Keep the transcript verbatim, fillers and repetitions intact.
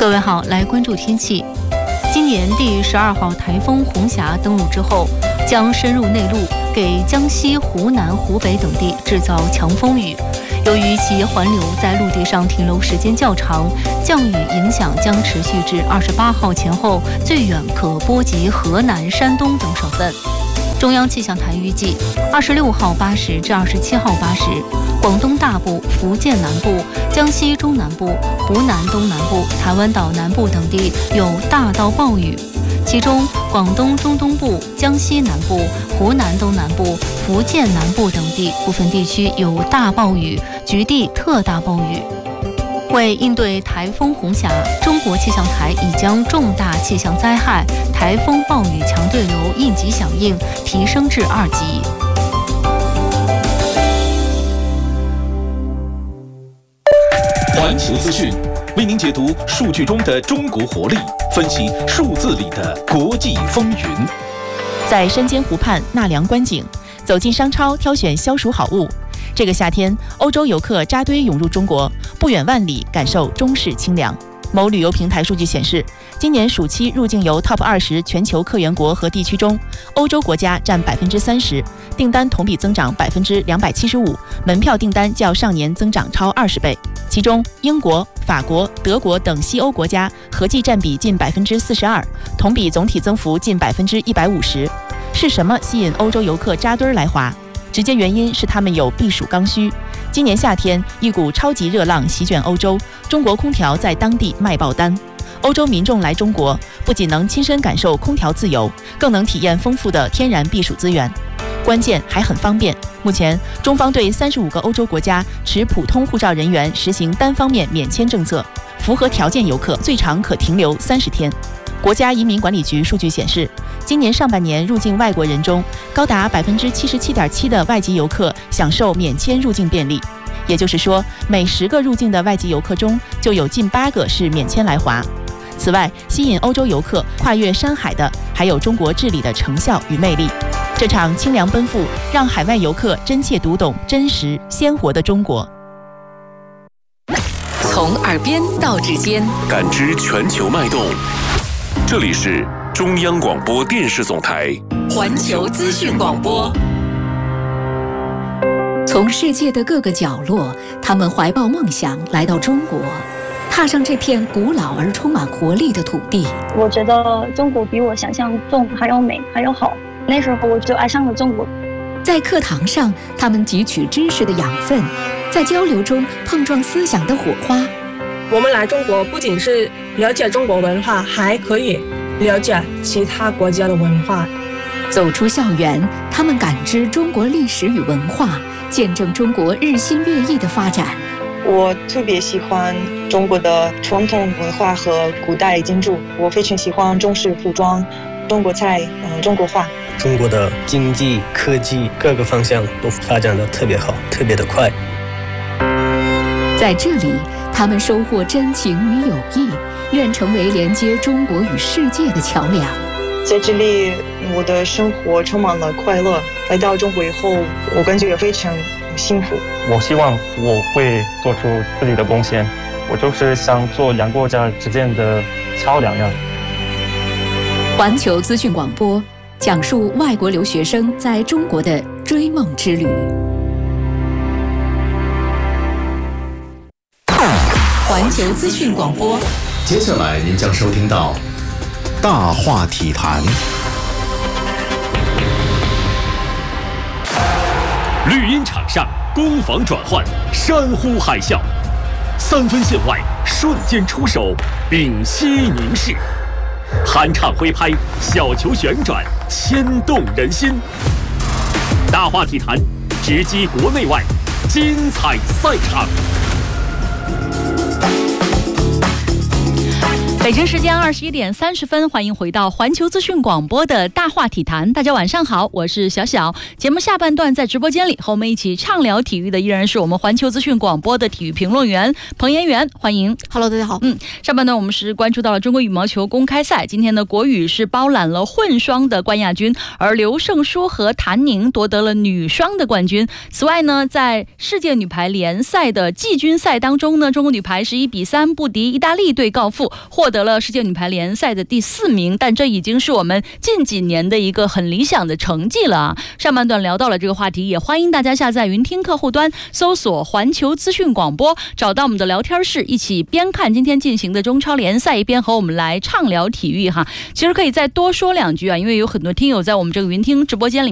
各位好，来关注天气。今年第十二号台风红霞登陆之后，将深入内陆，给江西、湖南、湖北等地制造强风雨。由于其环流在陆地上停留时间较长，降雨影响将持续至二十八号前后，最远可波及河南、山东等省份。中央气象台预计，二十六号八时至二十七号八时，广东大部、福建南部、江西中南部、湖南东南部、台湾岛南部等地有大到暴雨，其中广东中东部、江西南部、湖南东南部、福建南部等地部分地区有大暴雨，局地特大暴雨。为应对台风红霞，中国气象台已将重大气象灾害台风暴雨强对流应急响应提升至二级。 环球资讯为您解读数据中的中国活力，分析数字里的国际风云。 在山间湖畔纳凉观景，走进商超挑选消暑好物。这个夏天，欧洲游客扎堆涌入中国，不远万里感受中式清凉。某旅游平台数据显示，今年暑期入境游 Top 二十全球客源国和地区中，欧洲国家占百分之三十，订单同比增长百分之两百七十五，门票订单较上年增长超二十倍。其中，英国、法国、德国等西欧国家合计占比近百分之四十二，同比总体增幅近百分之一百五十。是什么吸引欧洲游客扎堆来华？直接原因是他们有避暑刚需。今年夏天，一股超级热浪席卷欧洲，中国空调在当地卖爆单。欧洲民众来中国，不仅能亲身感受空调自由，更能体验丰富的天然避暑资源，关键还很方便。目前，中方对三十五个欧洲国家持普通护照人员实行单方面免签政策，符合条件游客最长可停留三十天。国家移民管理局数据显示，今年上半年入境外国人中，高达百分之七十七点七的外籍游客享受免签入境便利。也就是说，每十个入境的外籍游客中，就有近八个是免签来华。此外，吸引欧洲游客跨越山海的，还有中国治理的成效与魅力。这场清凉奔赴，让海外游客真切读懂真实鲜活的中国。 从耳边到指尖， 感知全球脉动。这里是中央广播电视总台环球资讯广播。 从世界的各个角落，他们怀抱梦想来到中国，踏上这片古老而充满活力的土地。 我觉得中国比我想象中还要美，还要好。那时候我就爱上了中国。 在课堂上，他们汲取知识的养分，在交流中碰撞思想的火花。 我们来中国不仅是了解中国文化，还可以了解其他国家的文化。 走出校园，他们感知中国历史与文化，见证中国日新月异的发展。 我特别喜欢中国的传统文化和古代建筑，我非常喜欢中式服装、中国菜、呃、中国画。 中国的经济、科技各个方向都发展得特别好，特别的快。 在这里，他们收获真情与友谊，愿成为连接中国与世界的桥梁。 在这里，我的生活充满了快乐。来到中国以后，我感觉也非常幸福。 我希望我会做出自己的贡献，我就是想做两国家之间的桥梁呀。 环球资讯广播讲述外国留学生在中国的追梦之旅。 环球资讯广播， 接下来您将收听到大话体坛。 绿茵场上攻防转换，山呼海啸，三分线外瞬间出手，屏息凝视，酣畅挥拍，小球旋转，牵动人心。大话体坛，直击国内外精彩赛场。 北京时间二十一点三十分，欢迎回到环球资讯广播的大话体坛。大家晚上好，我是小小。节目下半段在直播间里和我们一起畅聊体育的依然是我们环球资讯广播的体育评论员彭延元，欢迎。 Hello， 大家好。 嗯，上半段我们是关注到了中国羽毛球公开赛，今天的国羽是包揽了混双的冠亚军，而刘圣书和谭宁夺得了女双的冠军。此外呢，在世界女排联赛的季军赛当中呢，中国女排是一比三不敌意大利队告负，获得了世界女排联赛的第四名，但这已经是我们近几年的一个很理想的成绩了啊。上半段聊到了这个话题，也欢迎大家下载云听客户端，搜索环球资讯广播，找到我们的聊天室，一起边看今天进行的中超联赛，一边和我们来畅聊体育哈。其实可以再多说两句啊，因为有很多听友在我们这个云听直播间里